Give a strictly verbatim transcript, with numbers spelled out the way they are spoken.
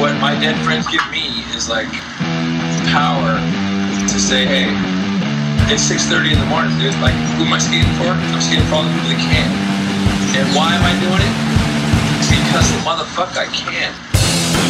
what my dead friends give me is like power to say, hey, it's six thirty in the morning, dude. Like, who am I skating for? I'm skating for all the people that can. And why am I doing it? Because the motherfucker I can.